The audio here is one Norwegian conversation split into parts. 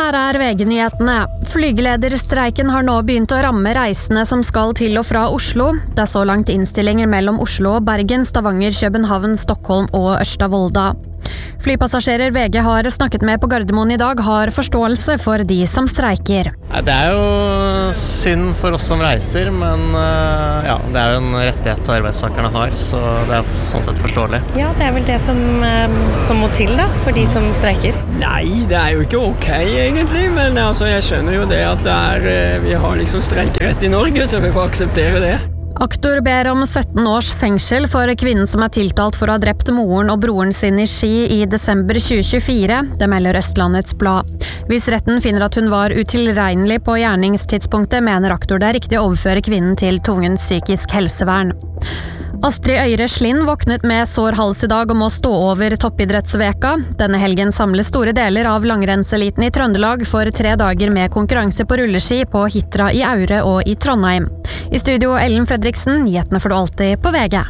Her VG-nyhetene. Flygelederstreiken har nå begynt å ramme reisende som skal til og fra Oslo. Det så langt innstillinger mellom Oslo og Bergen, Stavanger, København, Stockholm og Ørsta-Volda. Flypassasjerer VG har snakket med på Gardermoen I dag har forståelse for de som streiker. Det jo synd for oss som reiser, men ja, det jo en rettighet arbeidstakerne har, så det sånn sett forståelig. Ja, det vel det som må til da, for de som streiker. Nei, det jo ikke ok egentlig, men altså, jeg skjønner jo det at vi har liksom streikerett I Norge, så vi får akseptere det. Aktor ber om 17 års fengsel for kvinnen som tiltalt for å ha drept moren og broren sin I Ski I desember 2024, det melder Østlandets Blad. Hvis retten finner at hun var utilregnelig på gjerningstidspunktet, mener aktor det riktig å overføre kvinnen til tvungent psykisk helsevern. Astrid Øyre Slind våknet med sår hals I dag og må stå over toppidrettsveka. Denne helgen samles store deler av langrennseliten I Trøndelag for 3 dager med konkurranse på rulleski på Hitra I Aure og I Trondheim. I studio Ellen Fredriksen, nyhetene får du alltid på VG.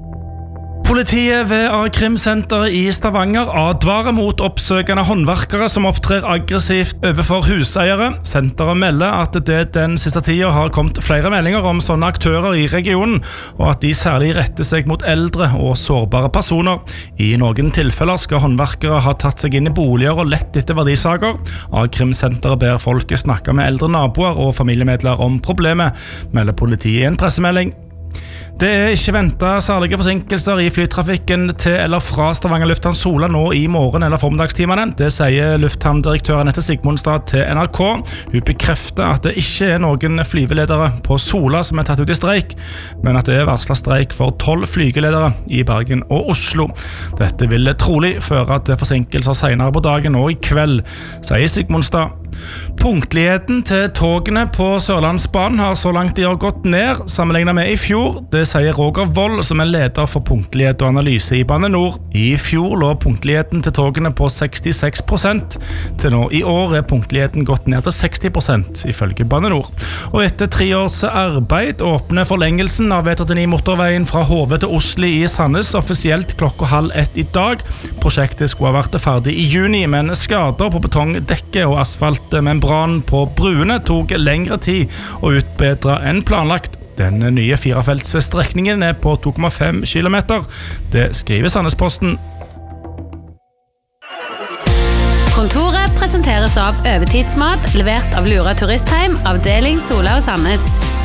Politiet ved A-krimsenteret I Stavanger advarer mot oppsøkende håndverkere som opptrer aggressivt overfor huseiere. Senteret melder at det den siste tiden har kommet flere meldinger om sånne aktører I regionen, og at de særlig retter seg mot eldre og sårbare personer. I noen tilfeller skal håndverkere ha tatt seg inn I boliger og lett etter verdisaker. A-krimsenteret ber folket snakke med eldre naboer og familiemedlemmer om problemet, melder politiet I en pressemelding. Det ikke ventet særlige forsinkelser I flytrafikken til eller fra Stavanger Lufthavn Sola nå I morgen eller formiddagstimene. Det sier lufthavndirektøren Anette Sigmundstad til NRK. Hun bekrefter at det ikke noen flyveledere på Sola som tatt ut I streik, men at det varslet streik for 12 flygeledere I Bergen og Oslo. Dette vil trolig føre til forsinkelser senere på dagen og I kveld, sier Sigmundstad. Punktligheten til togene på Sørlandsbanen har så langt I år gått ned, sammenlignet med I fjor. Det sier Roger Wold, som leder for punktlighet og analyse I Bane Nor. I fjor lå punktligheten til togene på 66%. Til nå I år punktligheten gått ned til 60%, ifølge Bane Nor. Og etter 3 års arbeid åpner forlengelsen av E39-motorveien fra Hove til Osli I Sandnes offisielt 12:30 I dag. Prosjektet skulle ha vært ferdig I juni, men skader på betongdekket og asfaltmembran på bruene tok lengre tid å utbedre enn planlagt. Den nye 4-feltsstrekningen på 2,5 kilometer. Det skriver Sandnesposten. Kontoret presenteres av Øvertidsmat, levert av Lura Turistheim, avdeling Sola og Sandnes.